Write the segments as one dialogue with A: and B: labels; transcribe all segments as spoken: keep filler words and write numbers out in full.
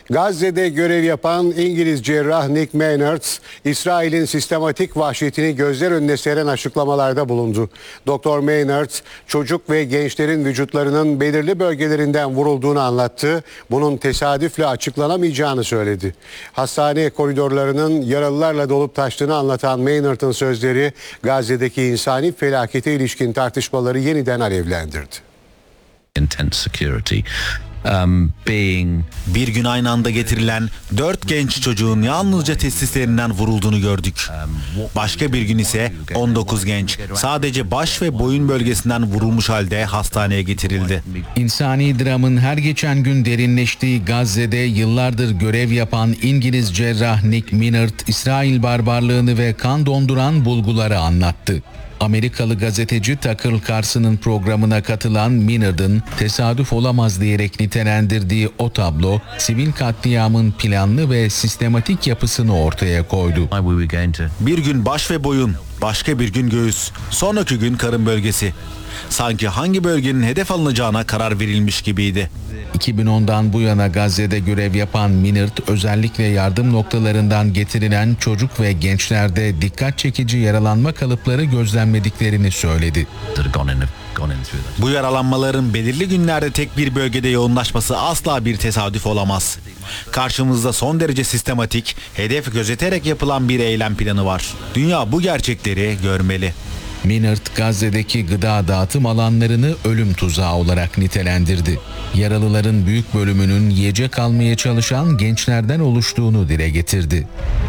A: Gazze'de görev yapan İngiliz cerrah Nick Maynard, İsrail'in sistematik vahşetini gözler önüne seren açıklamalarda bulundu. Doktor Maynard, çocuk ve gençlerin vücutlarının belirli bölgelerinden vurulduğunu anlattı. Bunun tesadüfle açıklanamayacağını söyledi. Hastane koridorlarının yaralılarla dolup taştığını anlatan Maynard'ın sözleri, Gazze'deki insani felakete ilişkin tartışmaları yeniden alevlendirdi.
B: Intense security. Um, being...
C: Bir gün aynı anda getirilen dört genç çocuğun yalnızca testislerinden vurulduğunu gördük. Başka bir gün ise on dokuz genç sadece baş ve boyun bölgesinden vurulmuş halde hastaneye getirildi.
D: İnsani dramın her geçen gün derinleştiği Gazze'de yıllardır görev yapan İngiliz cerrah Nick Maynard, İsrail barbarlığını ve kan donduran bulguları anlattı. Amerikalı gazeteci Tucker Carlson'ın programına katılan Maynard'ın tesadüf olamaz diyerek nitelendirdiği o tablo, sivil katliamın planlı ve sistematik yapısını ortaya koydu.
C: Bir gün baş ve boyun, başka bir gün göğüs, sonraki gün karın bölgesi. Sanki hangi bölgenin hedef alınacağına karar verilmiş gibiydi.
D: iki bin ondan bu yana Gazze'de görev yapan Maynard, özellikle yardım noktalarından getirilen çocuk ve gençlerde dikkat çekici yaralanma kalıpları gözlemlediklerini söyledi.
C: Bu yaralanmaların belirli günlerde tek bir bölgede yoğunlaşması asla bir tesadüf olamaz. Karşımızda son derece sistematik, hedef gözeterek yapılan bir eylem planı var. Dünya bu gerçekleri görmeli.
D: Maynard, Gazze'deki gıda dağıtım alanlarını ölüm tuzağı olarak nitelendirdi. Yaralıların büyük bölümünün yiyecek almaya çalışan gençlerden oluştuğunu dile getirdi.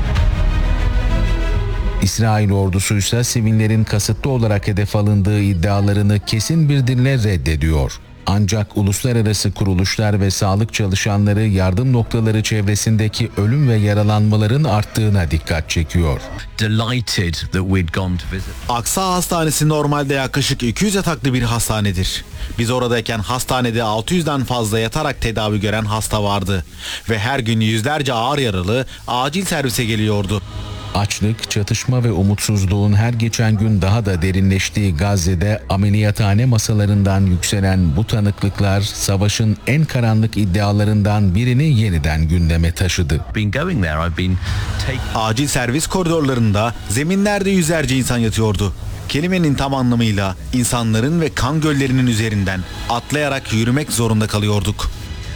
D: İsrail ordusu ise sivillerin kasıtlı olarak hedef alındığı iddialarını kesin bir dille reddediyor. Ancak uluslararası kuruluşlar ve sağlık çalışanları yardım noktaları çevresindeki ölüm ve yaralanmaların arttığına dikkat çekiyor.
C: Aksa Hastanesi normalde yaklaşık iki yüz yataklı bir hastanedir. Biz oradayken hastanede altı yüzden fazla yatarak tedavi gören hasta vardı. Ve her gün yüzlerce ağır yaralı acil servise geliyordu.
D: Açlık, çatışma ve umutsuzluğun her geçen gün daha da derinleştiği Gazze'de ameliyathane masalarından yükselen bu tanıklıklar savaşın en karanlık iddialarından birini yeniden gündeme taşıdı.
C: Acil servis koridorlarında zeminlerde yüzlerce insan yatıyordu. Kelimenin tam anlamıyla insanların ve kan göllerinin üzerinden atlayarak yürümek zorunda kalıyorduk.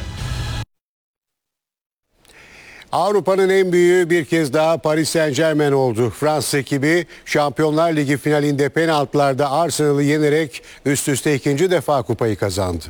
A: Avrupa'nın en büyüğü bir kez daha Paris Saint-Germain oldu. Fransız ekibi Şampiyonlar Ligi finalinde penaltılarda Arsenal'ı yenerek üst üste ikinci defa kupayı kazandı.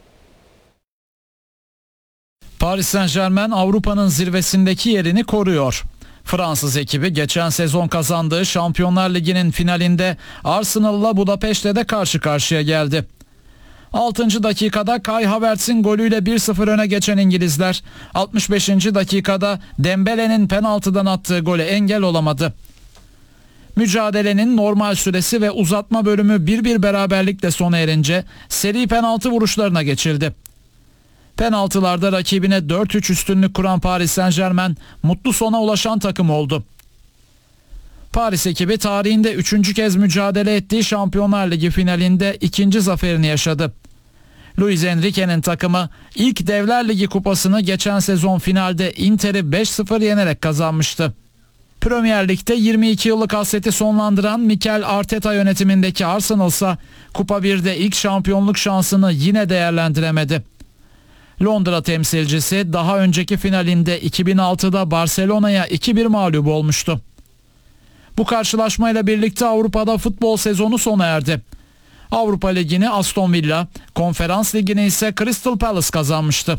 E: Paris Saint-Germain Avrupa'nın zirvesindeki yerini koruyor. Fransız ekibi geçen sezon kazandığı Şampiyonlar Ligi'nin finalinde Arsenal'la Budapeşte'de karşı karşıya geldi. altıncı dakikada Kai Havertz'in golüyle bir sıfır öne geçen İngilizler altmış beşinci dakikada Dembele'nin penaltıdan attığı gole engel olamadı. Mücadelenin normal süresi ve uzatma bölümü bir bir beraberlikle sona erince seri penaltı vuruşlarına geçildi. Penaltılarda rakibine dört üç üstünlük kuran Paris Saint-Germain mutlu sona ulaşan takım oldu. Paris ekibi tarihinde üçüncü kez mücadele ettiği Şampiyonlar Ligi finalinde ikinci zaferini yaşadı. Luis Enrique'nin takımı ilk Devler Ligi kupasını geçen sezon finalde Inter'i beş sıfır yenerek kazanmıştı. Premier Lig'de yirmi iki yıllık hasreti sonlandıran Mikel Arteta yönetimindeki Arsenal ise Kupa birde ilk şampiyonluk şansını yine değerlendiremedi. Londra temsilcisi daha önceki finalinde iki bin altıda Barcelona'ya iki bir mağlup olmuştu. Bu karşılaşmayla birlikte Avrupa'da futbol sezonu sona erdi. Avrupa Ligi'ni Aston Villa, Konferans Ligi'ni ise Crystal Palace kazanmıştı.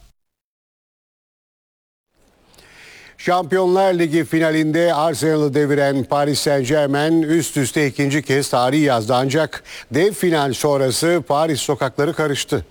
A: Şampiyonlar Ligi finalinde Arsenal'ı deviren Paris Saint-Germain üst üste ikinci kez tarih yazdı. Ancak dev final sonrası Paris sokakları karıştı.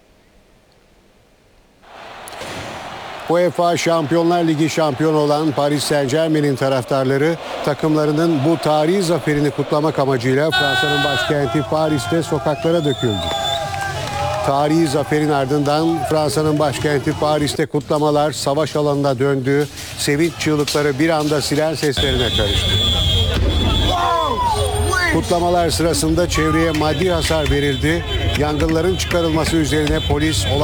A: UEFA Şampiyonlar Ligi şampiyonu olan Paris Saint-Germain'in taraftarları takımlarının bu tarihi zaferini kutlamak amacıyla Fransa'nın başkenti Paris'te sokaklara döküldü. Tarihi zaferin ardından Fransa'nın başkenti Paris'te kutlamalar savaş alanına döndü. Sevinç çığlıkları bir anda siren seslerine karıştı. Kutlamalar sırasında çevreye maddi hasar verildi. Yangınların çıkarılması üzerine polis